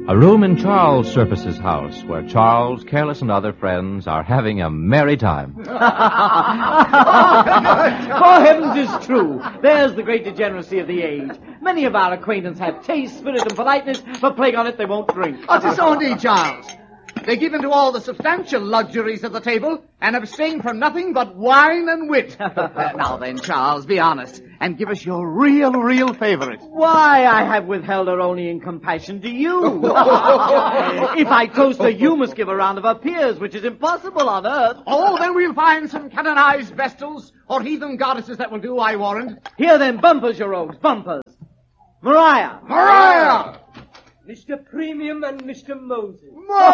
A room in Charles Surface's house where Charles, Careless, and other friends are having a merry time. For heavens, it's true. There's the great degeneracy of the age. Many of our acquaintance have taste, spirit, and politeness, but plague on it, they won't drink. Oh, 'tis so indeed, Charles. They give in to all the substantial luxuries of the table and abstain from nothing but wine and wit. Now then, Charles, be honest and give us your real favorite. Why, I have withheld her only in compassion to you. If I toast her, you must give a round of applause, which is impossible on earth. Oh, then we'll find some canonized vestals or heathen goddesses that will do, I warrant. Here then, bumpers, your rogues, bumpers. Maria! Mr. Premium and Mr. Moses.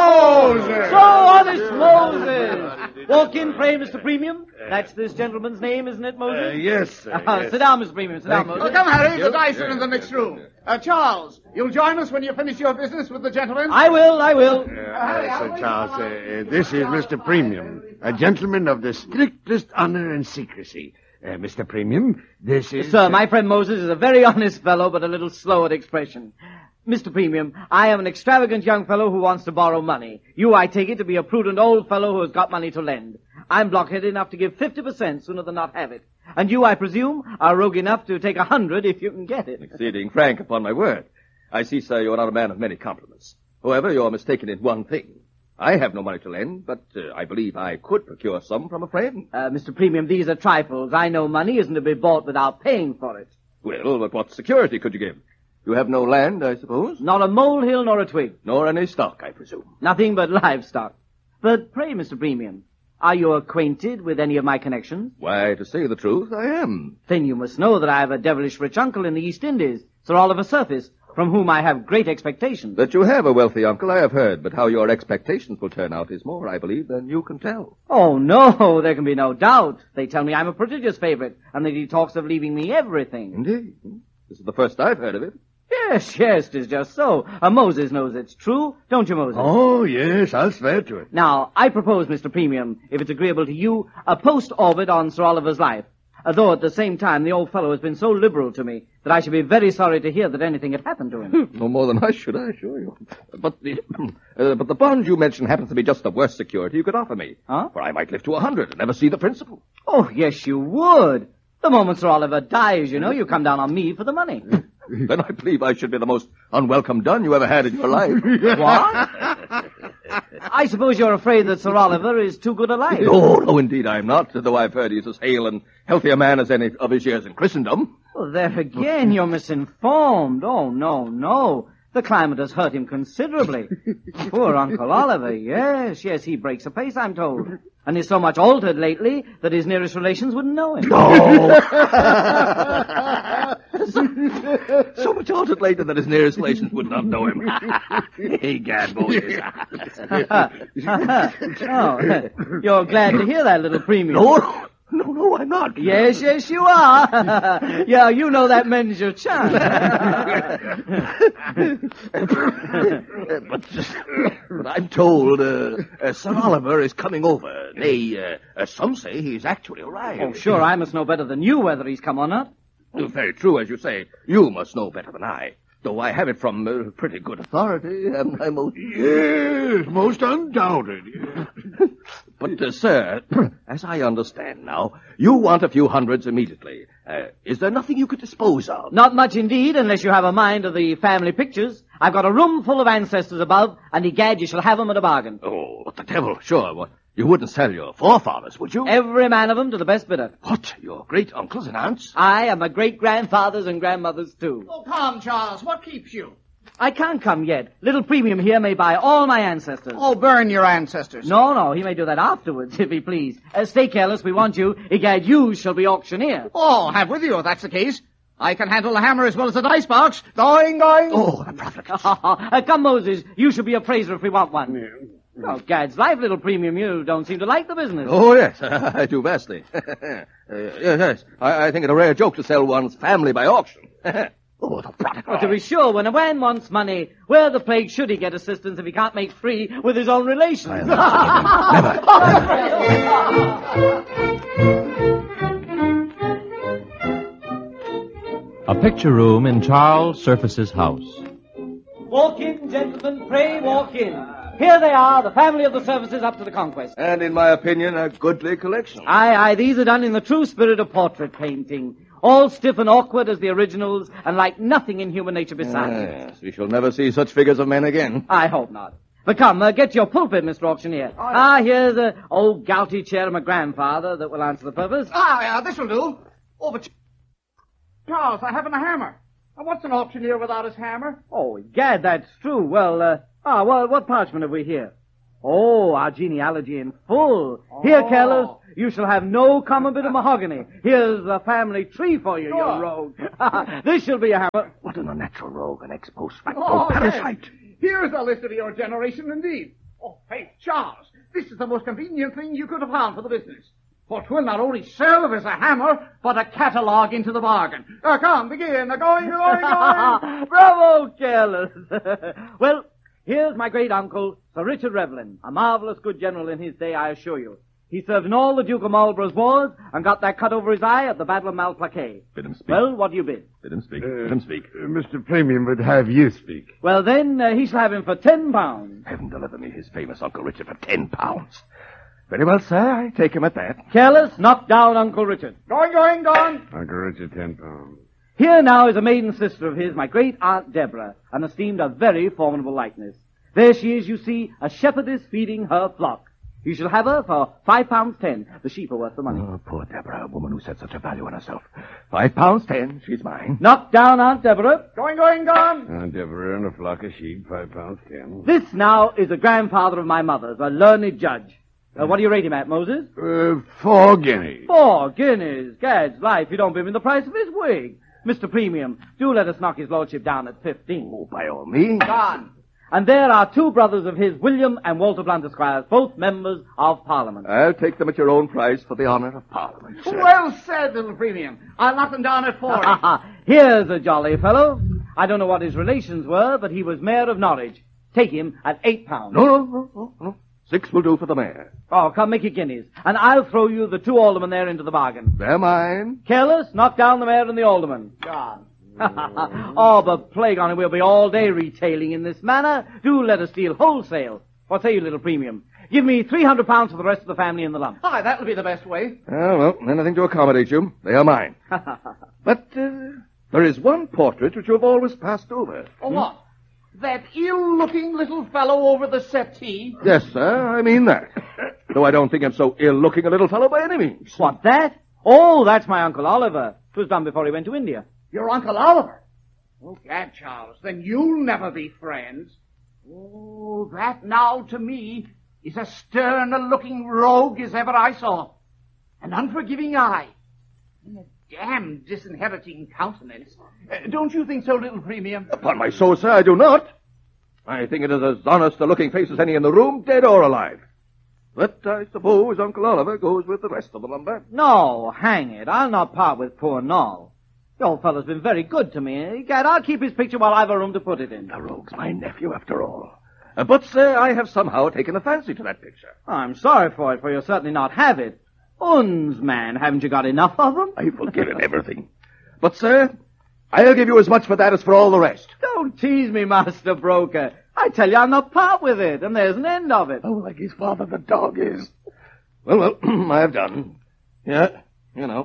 Moses! So honest Moses! Walk in, pray, Mr. Premium. That's this gentleman's name, isn't it, Moses? Yes, sir. Sit down, Mr. Premium. Sit down, Moses. Oh, come, Harry, the dice are in the next room. Charles, you'll join us when you finish your business with the gentlemen? I will. Sir Charles, this is Mr. Premium, a gentleman of the strictest honor and secrecy. Mr. Premium, this is... Sir, my friend Moses is a very honest fellow, but a little slow at expression. Mr. Premium, I am an extravagant young fellow who wants to borrow money. You, I take it, to be a prudent old fellow who has got money to lend. I'm blockheaded enough to give 50% sooner than not have it. And you, I presume, are rogue enough to take 100 if you can get it. Exceeding frank, upon my word. I see, sir, you are not a man of many compliments. However, you are mistaken in one thing. I have no money to lend, but I believe I could procure some from a friend. Mr. Premium, these are trifles. I know money isn't to be bought without paying for it. Well, but what security could you give? You have no land, I suppose? Not a molehill nor a twig. Nor any stock, I presume. Nothing but livestock. But pray, Mr. Premium, are you acquainted with any of my connections? Why, to say the truth, I am. Then you must know that I have a devilish rich uncle in the East Indies, Sir Oliver Surface, from whom I have great expectations. That you have a wealthy uncle, I have heard, but how your expectations will turn out is more, I believe, than you can tell. Oh, no, there can be no doubt. They tell me I'm a prodigious favorite, and that he talks of leaving me everything. Indeed. This is the first I've heard of it. Yes, 'tis just so. Moses knows it's true, don't you, Moses? Oh, yes, I'll swear to it. Now, I propose, Mr. Premium, if it's agreeable to you, a post-orbit on Sir Oliver's life. Though at the same time, the old fellow has been so liberal to me that I should be very sorry to hear that anything had happened to him. No more than I should, I assure you. But the bond you mentioned happens to be just the worst security you could offer me. Huh? For I might live to 100 and never see the principal. Oh, yes, you would. The moment Sir Oliver dies, you know, you come down on me for the money. Then I believe I should be the most unwelcome dun you ever had in your life. What? I suppose you're afraid that Sir Oliver is too good a life. No, indeed I am not, though I've heard he's as hale and healthy a man as any of his years in Christendom. Well, there again, you're misinformed. Oh, no. The climate has hurt him considerably. Poor Uncle Oliver, yes, he breaks a pace, I'm told. And is so much altered lately that his nearest relations wouldn't know him. No! So much altered later that his nearest relations would not know him. Egad, Moses. Oh, you're glad to hear that, little Premium. No, I'm not. Yes, you are. Yeah, you know that mends your charm. But I'm told Sir Oliver is coming over. Nay, some say he's actually arrived. Oh, sure, I must know better than you whether he's come or not. Very true, as you say. You must know better than I. Though I have it from pretty good authority, haven't I, Moses? Yes, most undoubted. But, sir, as I understand now, you want a few hundreds immediately. Is there nothing you could dispose of? Not much indeed, unless you have a mind of the family pictures. I've got a room full of ancestors above, and egad, you shall have them at a bargain. Oh, what the devil, sure. Well, you wouldn't sell your forefathers, would you? Every man of them to the best bidder. What? Your great uncles and aunts? I am my great-grandfathers and grandmothers, too. Oh, come, Charles, what keeps you? I can't come yet. Little Premium here may buy all my ancestors. Oh, burn your ancestors. No, he may do that afterwards, if he please. Stay careless, we want you. Egad, you shall be auctioneer. Oh, have with you, if that's the case. I can handle the hammer as well as the dice box. Going. Oh, the profligates. Come, Moses, you shall be appraiser if we want one. Oh, Gad's life, little Premium, you don't seem to like the business. Oh, yes, I do vastly. Yes, I think it a rare joke to sell one's family by auction. Oh, the prodigal. Well, to be sure, when a man wants money, where the plague should he get assistance if he can't make free with his own relations? Never. A picture room in Charles Surface's house. Walk in, gentlemen, pray walk in. Here they are, the family of the services up to the conquest. And in my opinion, a goodly collection. Aye, these are done in the true spirit of portrait painting. All stiff and awkward as the originals, and like nothing in human nature besides. Yes, we shall never see such figures of men again. I hope not. But come, get your pulpit, Mr. Auctioneer. Here's an old gouty chair of my grandfather that will answer the purpose. This will do. Oh, but Charles, I haven't a hammer. Now, what's an auctioneer without his hammer? Oh, gad, that's true. Well, what parchment have we here? Oh, our genealogy in full. Here, Careless, you shall have no common bit of mahogany. Here's the family tree for you, you rogue. This shall be a hammer. What an unnatural rogue, an ex post facto parasite. Yes. Here's a list of your generation, indeed. Oh, faith, Charles, this is the most convenient thing you could have found for the business. For 'twill not only serve as a hammer, but a catalogue into the bargain. Come, begin. Going. Bravo, Careless. Well, here's my great-uncle, Sir Richard Revlin, a marvelous good general in his day, I assure you. He served in all the Duke of Marlborough's wars and got that cut over his eye at the Battle of Malplaquet. Bid him speak. Well, what do you bid? Bid him speak. Bid him speak. Mr. Premium would have you speak. Well, then, he shall have him for £10. Heaven deliver me his famous Uncle Richard for £10. Very well, sir. I take him at that. Careless, knock down Uncle Richard. Going. Uncle Richard, £10. Here now is a maiden sister of his, my great-aunt Deborah, and esteemed a very formidable likeness. There she is, you see, a shepherdess feeding her flock. You shall have her for £5.10. The sheep are worth the money. Oh, poor Deborah, a woman who set such a value on herself. £5.10, she's mine. Knock down Aunt Deborah. Going. Aunt Deborah and a flock of sheep, £5.10. This now is a grandfather of my mother's, a learned judge. What do you rate him at, Moses? 4 guineas. 4 guineas. Gad's life, you don't bid me the price of his wig. Mr. Premium, do let us knock his lordship down at 15. Oh, by all means. Gone. And there are 2 brothers of his, William and Walter Blunt Esquires, both members of Parliament. I'll take them at your own price for the honour of Parliament, sir. Well said, little premium. I'll knock them down at 40. Here's a jolly fellow. I don't know what his relations were, but he was mayor of Norwich. Take him at £8. No. 6 will do for the mayor. Oh, come, make it guineas. And I'll throw you the 2 aldermen there into the bargain. They're mine. Careless, knock down the mayor and the alderman. Gone. Oh, but plague on it, we'll be all day retailing in this manner. Do let us deal wholesale. What say you, little premium? Give me £300 for the rest of the family in the lump. That'll be the best way. Well, anything to accommodate you. They are mine. But there is one portrait which you have always passed over. Oh, what? That ill-looking little fellow over the settee? Yes, sir, I mean that. Though I don't think him so ill-looking a little fellow by any means. What, that? Oh, that's my Uncle Oliver. It was done before he went to India. Your Uncle Oliver? Oh, gad, Charles, then you'll never be friends. Oh, that now to me is as stern-a-looking rogue as ever I saw. An unforgiving eye. And a damn disinheriting countenance. Don't you think so, little premium? Upon my soul, sir, I do not. I think it is as honest a looking face as any in the room, dead or alive. But I suppose Uncle Oliver goes with the rest of the lumber. No, hang it. I'll not part with poor Noll. The old fellow's been very good to me. Gad, I'll keep his picture while I've a room to put it in. The rogue's my nephew, after all. But, sir, I have somehow taken a fancy to that picture. I'm sorry for it, for you'll certainly not have it. Uns, man, haven't you got enough of them? I've forgiven everything. But, sir, I'll give you as much for that as for all the rest. Don't tease me, Master Broker. I tell you, I'll not part with it, and there's an end of it. Oh, like his father the dog is. Well, I have done. Yeah, you know.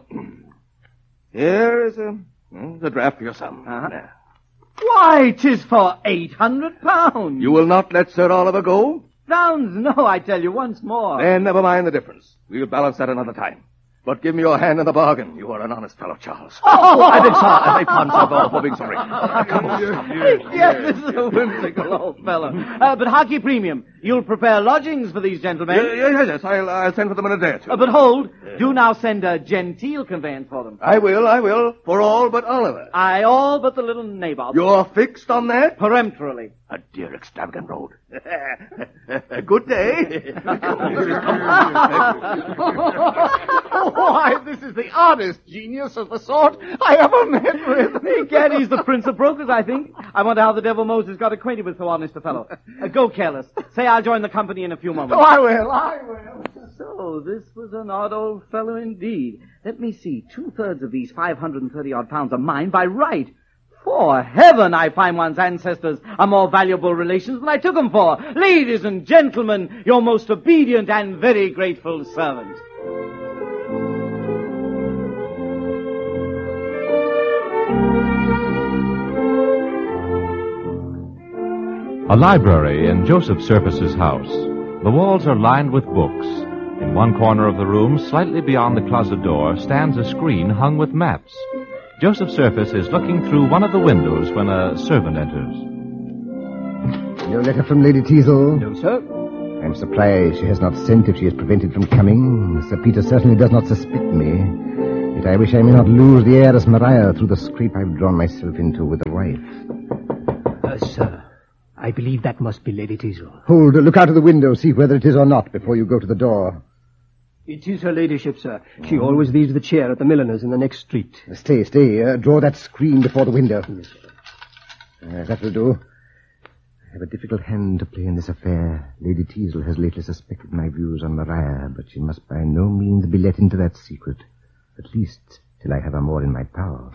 Here is a draft for your sum. Uh-huh. Why, 'tis for £800. You will not let Sir Oliver go? Zounds, no, I tell you once more. Then never mind the difference. We'll balance that another time. But give me your hand in the bargain. You are an honest fellow, Charles. I beg pardon, sir, for being sorry. Come on. Yes, this is a whimsical old fellow. But harkye, Premium, you'll prepare lodgings for these gentlemen. Yes. I'll send for them in a day or two. But hold, do now send a genteel conveyance for them. I will. For all but Oliver. Aye, all but the little nabob. You're fixed on that? Peremptorily. A dear extravagant road. Good day. Why, this is the oddest genius of the sort I ever met with. Egad, he's the prince of brokers, I think. I wonder how the devil Moses got acquainted with so honest a fellow. Go, Careless. Say I'll join the company in a few moments. Oh, I will. So, this was an odd old fellow indeed. Let me see. 2/3 of these 530-odd pounds are mine by right. For heaven, I find one's ancestors are more valuable relations than I took them for. Ladies and gentlemen, your most obedient and very grateful servant. A library in Joseph Surface's house. The walls are lined with books. In one corner of the room, slightly beyond the closet door, stands a screen hung with maps. Joseph Surface is looking through one of the windows when a servant enters. No letter from Lady Teasle? No, sir. I'm surprised she has not sent if she is prevented from coming. Sir Peter certainly does not suspect me. Yet I wish I may not lose the heiress Maria through the scrape I've drawn myself into with a wife. Sir, I believe that must be Lady Teasle. Hold, look out of the window, see whether it is or not before you go to the door. It is her ladyship, sir. She always leaves the chair at the milliner's in the next street. Stay. Draw that screen before the window. Yes, sir. That will do. I have a difficult hand to play in this affair. Lady Teasle has lately suspected my views on Maria, but she must by no means be let into that secret. At least till I have her more in my power.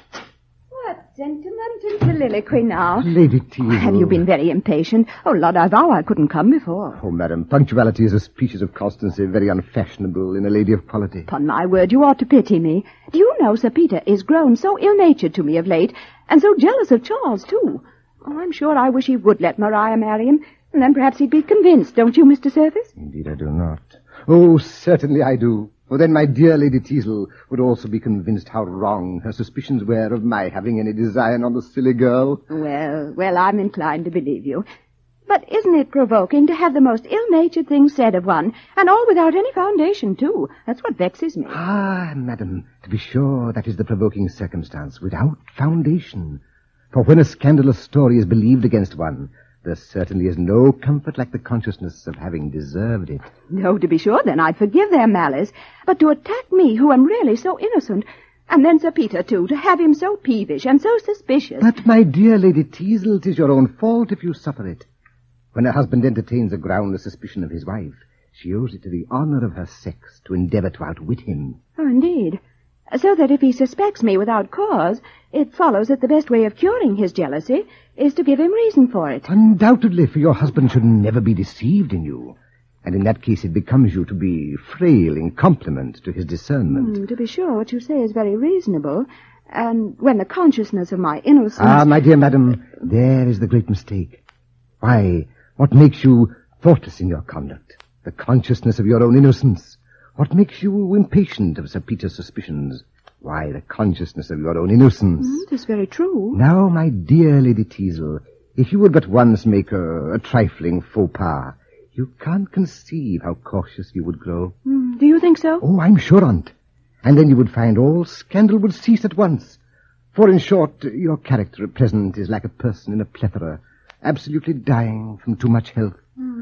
What sentiment and soliloquy now. Lady Teasle. Have you been very impatient? Oh, Lord, I vow I couldn't come before. Oh, madam, punctuality is a species of constancy very unfashionable in a lady of quality. Upon my word, you ought to pity me. Do you know Sir Peter is grown so ill-natured to me of late, and so jealous of Charles, too? Oh, I'm sure I wish he would let Maria marry him, and then perhaps he'd be convinced, don't you, Mr. Surface? Indeed, I do not. Oh, certainly I do. For then my dear Lady Teasle would also be convinced how wrong her suspicions were of my having any design on the silly girl. Well, I'm inclined to believe you. But isn't it provoking to have the most ill-natured things said of one, and all without any foundation, too? That's what vexes me. Ah, madam, to be sure, that is the provoking circumstance, without foundation. For when a scandalous story is believed against one, there certainly is no comfort like the consciousness of having deserved it. No, to be sure, then I'd forgive their malice. But to attack me, who am really so innocent, and then Sir Peter, too, to have him so peevish and so suspicious. But, my dear Lady Teasle, it is your own fault if you suffer it. When a husband entertains a groundless suspicion of his wife, she owes it to the honor of her sex to endeavor to outwit him. Oh, indeed. So that if he suspects me without cause, it follows that the best way of curing his jealousy is to give him reason for it. Undoubtedly, for your husband should never be deceived in you. And in that case, it becomes you to be frail in compliment to his discernment. To be sure, what you say is very reasonable. And when the consciousness of my innocence... Ah, my dear madam, there is the great mistake. Why, what makes you thoughtless in your conduct? The consciousness of your own innocence. What makes you impatient of Sir Peter's suspicions? Why, the consciousness of your own innocence. It is very true. Now, my dear Lady Teasle, if you would but once make a trifling faux pas, you can't conceive how cautious you would grow. Do you think so? Oh, I'm sure on't. And then you would find all scandal would cease at once. For, in short, your character at present is like a person in a plethora, absolutely dying from too much health.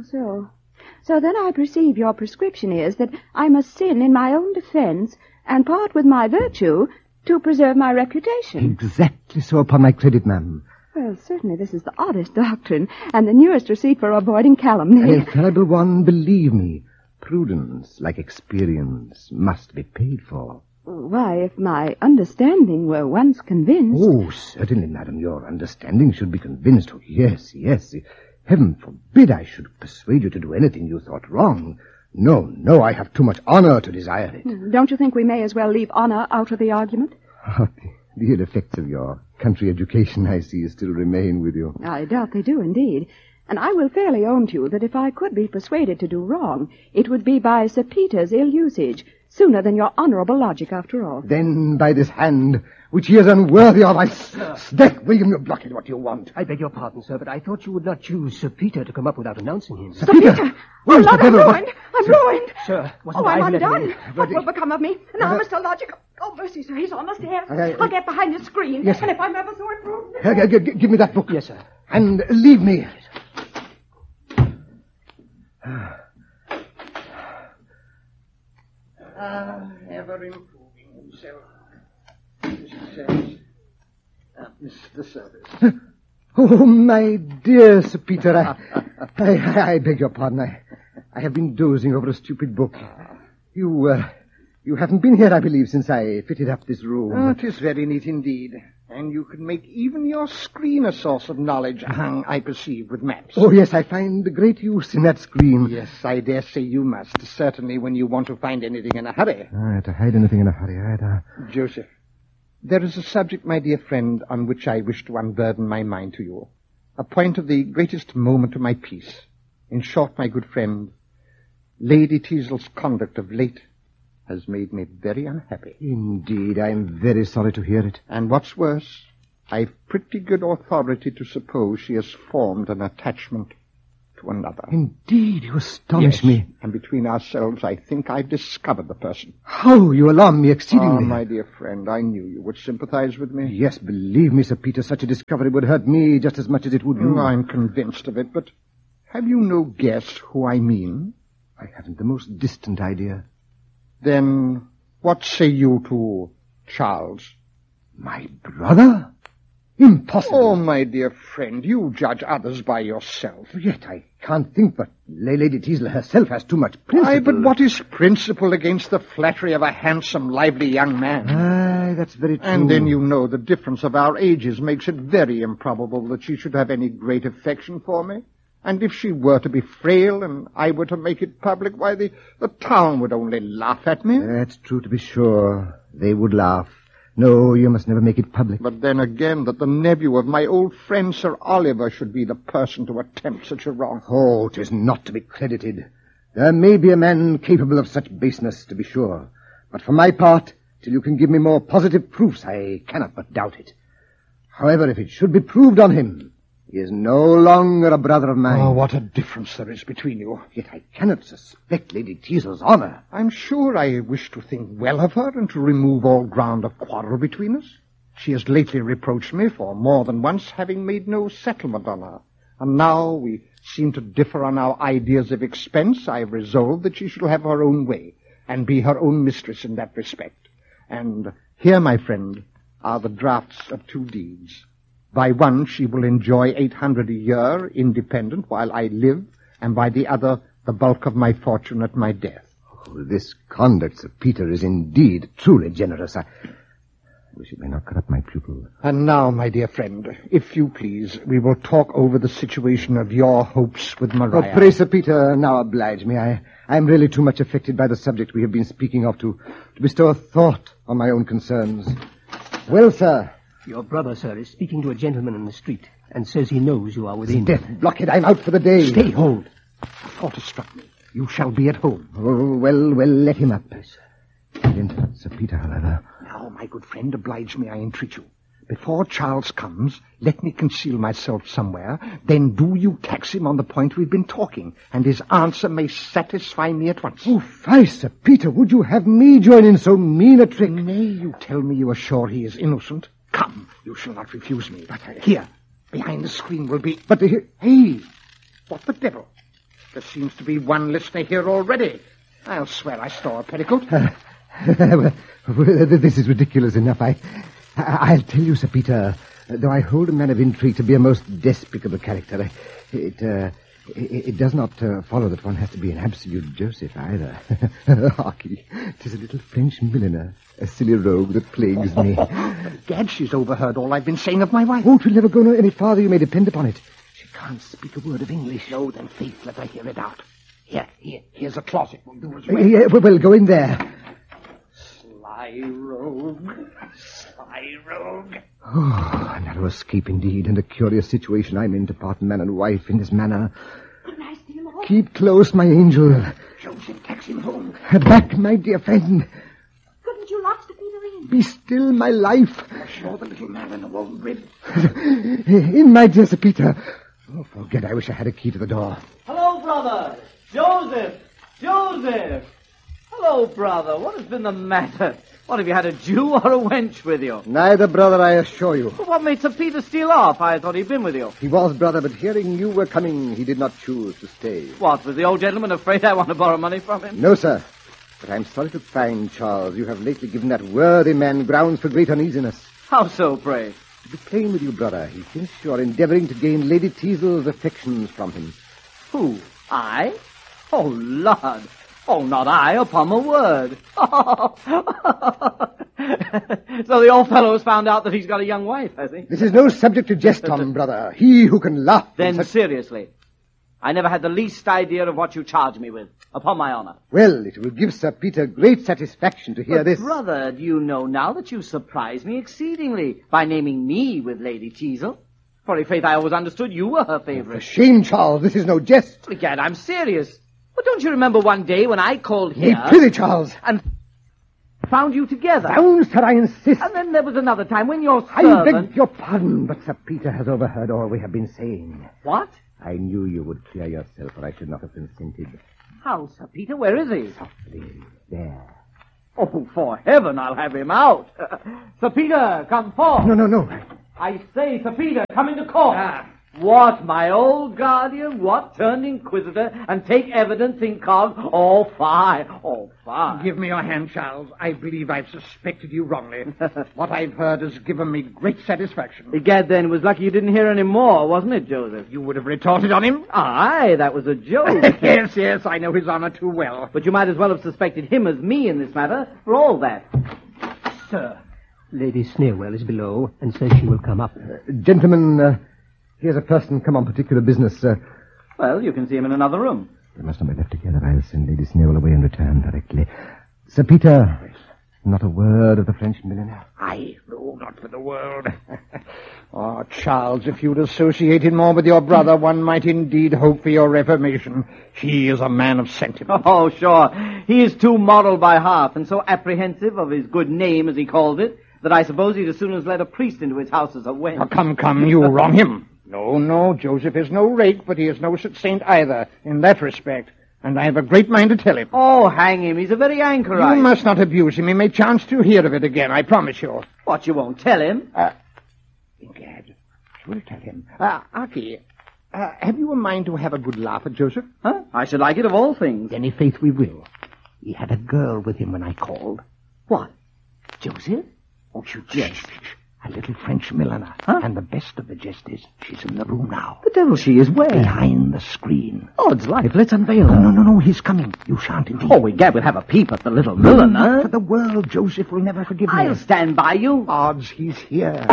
So then I perceive your prescription is that I must sin in my own defense and part with my virtue to preserve my reputation. Exactly so, upon my credit, ma'am. Well, certainly this is the oddest doctrine, and the newest receipt for avoiding calumny. An infallible one, believe me. Prudence, like experience, must be paid for. Why, if my understanding were once convinced... Oh, certainly, madam, your understanding should be convinced. Oh, yes. Heaven forbid I should persuade you to do anything you thought wrong. No, I have too much honor to desire it. Don't you think we may as well leave honor out of the argument? Oh, the ill effects of your country education, I see, still remain with you. I doubt they do, indeed. And I will fairly own to you that if I could be persuaded to do wrong, it would be by Sir Peter's ill usage, sooner than your honorable logic, after all. Then by this hand, which he is unworthy of, I smack William, you blockhead, what you want. I beg your pardon, sir, but I thought you would not choose Sir Peter to come up without announcing him. Sir Peter! Oh, Lord, I'm ruined! I'm ruined! Sir, I'm undone. What will become of me? Now, Mr. Logic... Oh, mercy, sir, he's on the stairs. I'll get behind the screen. Yes, and if I'm ever so improved... Give me that book. Yes, sir. And leave me. Ever improving himself. Mr. Service. Oh, my dear Sir Peter, I beg your pardon. I have been dozing over a stupid book. You You haven't been here, I believe, since I fitted up this room. Oh, it is very neat indeed. And you can make even your screen a source of knowledge, hung, I perceive, with maps. Oh, yes, I find great use in that screen. Yes, I dare say you must, certainly when you want to find anything in a hurry. To hide anything in a hurry, Joseph, there is a subject, my dear friend, on which I wish to unburden my mind to you. A point of the greatest moment to my peace. In short, my good friend, Lady Teazle's conduct of late has made me very unhappy. Indeed, I am very sorry to hear it. And what's worse, I've pretty good authority to suppose she has formed an attachment to another. Indeed, you astonish me. And between ourselves, I think I've discovered the person. How you alarm me exceedingly. Oh, my dear friend, I knew you would sympathize with me. Yes, believe me, Sir Peter, such a discovery would hurt me just as much as it would you. Oh, I'm convinced of it, but have you no guess who I mean? I haven't the most distant idea. Then what say you to Charles? My brother? Impossible. Oh, my dear friend, you judge others by yourself. Yet I can't think but Lady Teazle herself has too much principle. Aye, but what is principle against the flattery of a handsome, lively young man? Aye, that's very true. And then you know the difference of our ages makes it very improbable that she should have any great affection for me. And if she were to be frail and I were to make it public, why, the town would only laugh at me. That's true, to be sure. They would laugh. No, you must never make it public. But then again, that the nephew of my old friend Sir Oliver should be the person to attempt such a wrong. Oh, 'tis not to be credited. There may be a man capable of such baseness, to be sure. But for my part, till you can give me more positive proofs, I cannot but doubt it. However, if it should be proved on him, he is no longer a brother of mine. Oh, what a difference there is between you. Yet I cannot suspect Lady Teazle's honor. I'm sure I wish to think well of her and to remove all ground of quarrel between us. She has lately reproached me for more than once having made no settlement on her. And now we seem to differ on our ideas of expense. I have resolved that she shall have her own way and be her own mistress in that respect. And here, my friend, are the drafts of 2 deeds. By one, she will enjoy 800 a year, independent, while I live, and by the other, the bulk of my fortune at my death. Oh, this conduct, Sir Peter, is indeed truly generous. I wish it may not cut up my pupil. And now, my dear friend, if you please, we will talk over the situation of your hopes with Maria. Oh, pray, Sir Peter, now oblige me. I am really too much affected by the subject we have been speaking of to bestow a thought on my own concerns. Well, sir... Your brother, sir, is speaking to a gentleman in the street and says he knows you are within. Death, blockhead, I'm out for the day. Stay, hold. A thought has struck me. You shall be at home. Oh, well, let him up. Brilliant, Sir Peter, however. Now, my good friend, oblige me, I entreat you. Before Charles comes, let me conceal myself somewhere. Then do you tax him on the point we've been talking, and his answer may satisfy me at once. Oh, fie, Sir Peter, would you have me join in so mean a trick? Nay, you tell me you are sure he is innocent. Come, you shall not refuse me. But here, behind the screen will be... But hey, what the devil? There seems to be one listener here already. I'll swear I saw a petticoat. Well, this is ridiculous enough. I'll tell you, Sir Peter, though I hold a man of intrigue to be a most despicable character, it does not follow that one has to be an absolute Joseph either. Harky, 'tis a little French milliner, a silly rogue that plagues me. Gad, she's overheard all I've been saying of my wife. Oh, 'twill never go no any farther, you may depend upon it. She can't speak a word of English. No, then, faith, let her hear it out. Here's a closet. We'll do as well. Well, go in there. Sly rogue. Sly rogue. Oh, a narrow escape indeed, and a curious situation I'm in to part man and wife in this manner. Keep close, my angel. Joseph, tax him home. Back, my dear friend. Couldn't you lock Sir Peter in? Be still, my life. I saw the little man in the woolen rib. In, my dear Sir Peter. Oh, forget, I wish I had a key to the door. Hello, brother. Joseph. Hello, brother. What has been the matter? What, have you had a Jew or a wench with you? Neither, brother, I assure you. Well, what made Sir Peter steal off? I thought he'd been with you. He was, brother, but hearing you were coming, he did not choose to stay. What, was the old gentleman afraid I want to borrow money from him? No, sir. But I'm sorry to find, Charles, you have lately given that worthy man grounds for great uneasiness. How so, pray? To be plain with you, brother, he thinks you are endeavoring to gain Lady Teazle's affections from him. Who? I? Oh, Lord. Oh, not I, upon my word. So the old fellow's found out that he's got a young wife, has he? This is no subject to jest on, brother. He who can laugh... Then seriously, I never had the least idea of what you charge me with, upon my honor. Well, it will give Sir Peter great satisfaction to hear this. Brother, do you know now that you surprised me exceedingly by naming me with Lady Teazle? For in faith, I always understood you were her favorite. For shame, Charles, this is no jest. Egad, I'm serious. But don't you remember one day when I called here... Nay, prithee, Charles. And found you together? Found, sir, I insist. And then there was another time when your I servant... beg your pardon, but Sir Peter has overheard all we have been saying. What? I knew you would clear yourself, or I should not have consented. How, Sir Peter? Where is he? Softly. There. Oh, for heaven, I'll have him out. Sir Peter, come forth. No. I say, Sir Peter, come into court. What, my old guardian? What, turned inquisitor and take evidence incog? Oh, fie. Give me your hand, Charles. I believe I've suspected you wrongly. What I've heard has given me great satisfaction. Egad, then, it was lucky you didn't hear any more, wasn't it, Joseph? You would have retorted on him? Aye, that was a joke. Yes, I know his honor too well. But you might as well have suspected him as me in this matter, for all that. Sir, Lady Sneerwell is below and says she will come up. Gentlemen, here's a person come on particular business. Well, you can see him in another room. They must not be left together. I'll send Lady Sneerwell away and return directly. Sir Peter, not a word of the French millionaire. Aye, no, not for the world. Oh, Charles, if you'd associated more with your brother, one might indeed hope for your reformation. He is a man of sentiment. Oh, sure. He is too moral by half and so apprehensive of his good name, as he called it, that I suppose he'd as soon as let a priest into his house as a wench. Oh, come, you wrong him. No, Joseph is no rake, but he is no such saint either, in that respect. And I have a great mind to tell him. Oh, hang him. He's a very anchorite. You must not abuse him. He may chance to hear of it again, I promise you. What, you won't tell him? Egad, I will tell him. Aki, have you a mind to have a good laugh at Joseph? Huh? I should like it of all things. Then, i' faith, we will. He had a girl with him when I called. What? Joseph? Won't you jest? A little French milliner. Huh? And the best of the jest is, she's in the room now. The devil she is where? Behind the screen. Odds life, let's unveil her. No, he's coming. You shan't indeed. Oh, egad, we'll have a peep at the little milliner. For the world, Joseph will never forgive me. I'll stand by you. Odds, he's here.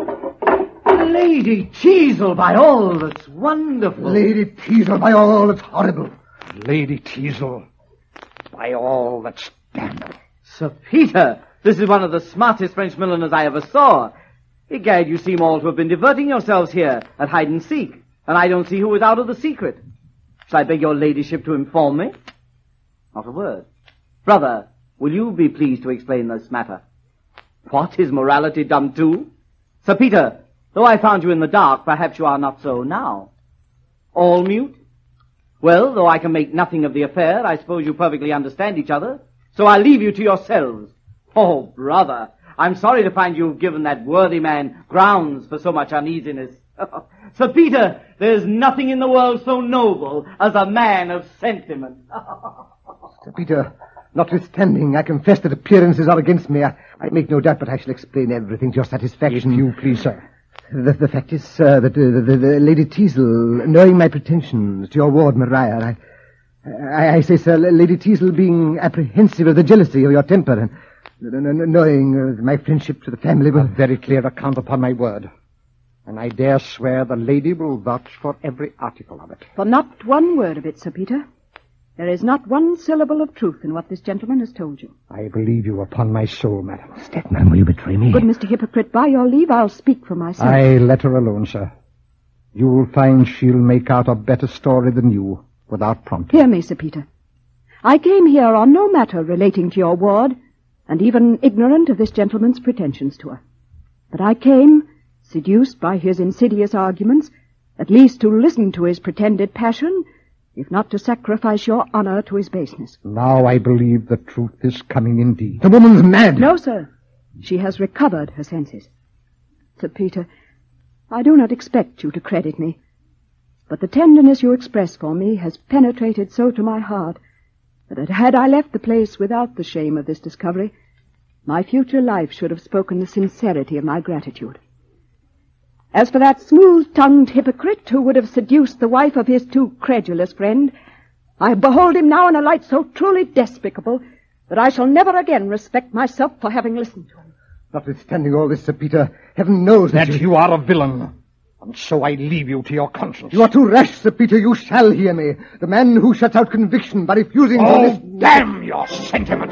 Lady Teazle, by all that's wonderful. Lady Teazle, by all that's horrible. Lady Teazle, by all that's damnable. Sir Peter, this is one of the smartest French milliners I ever saw. Egad, you seem all to have been diverting yourselves here at hide-and-seek, and I don't see who is out of the secret. Shall I beg your ladyship to inform me? Not a word. Brother, will you be pleased to explain this matter? What, is morality dumb too? Sir Peter, though I found you in the dark, perhaps you are not so now. All mute? Well, though I can make nothing of the affair, I suppose you perfectly understand each other, so I leave you to yourselves. Oh, brother, I'm sorry to find you've given that worthy man grounds for so much uneasiness. Sir Peter, there's nothing in the world so noble as a man of sentiment. Sir Peter, notwithstanding, I confess that appearances are against me. I make no doubt, but I shall explain everything to your satisfaction. If you please, sir. The fact is, sir, that the Lady Teazle, knowing my pretensions to your ward, Maria, I say, sir, Lady Teazle being apprehensive of the jealousy of your temper, and knowing my friendship to the family will... A very clear account upon my word. And I dare swear the lady will vouch for every article of it. For not one word of it, Sir Peter. There is not one syllable of truth in what this gentleman has told you. I believe you upon my soul, madam. Stedman, will you betray me? Good Mr. Hypocrite, by your leave, I'll speak for myself. I let her alone, sir. You'll find she'll make out a better story than you, without prompting. Hear me, Sir Peter. I came here on no matter relating to your ward, and even ignorant of this gentleman's pretensions to her. But I came, seduced by his insidious arguments, at least to listen to his pretended passion, if not to sacrifice your honor to his baseness. Now I believe the truth is coming indeed. The woman's mad. No, sir. She has recovered her senses. Sir Peter, I do not expect you to credit me, but the tenderness you express for me has penetrated so to my heart that had I left the place without the shame of this discovery, my future life should have spoken the sincerity of my gratitude. As for that smooth-tongued hypocrite who would have seduced the wife of his too credulous friend, I behold him now in a light so truly despicable that I shall never again respect myself for having listened to him. Notwithstanding all this, Sir Peter, heaven knows That you are a villain. And so I leave you to your conscience. You are too rash, Sir Peter. You shall hear me. The man who shuts out conviction by refusing to Oh, listen... damn your sentiments!